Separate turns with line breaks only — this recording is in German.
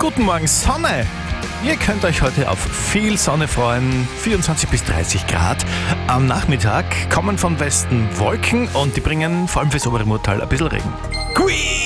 Guten Morgen, Sonne! Ihr könnt euch heute auf viel Sonne freuen, 24 bis 30 Grad. Am Nachmittag kommen von Westen Wolken und die bringen vor allem fürs obere Murtal ein bisschen Regen. Hui!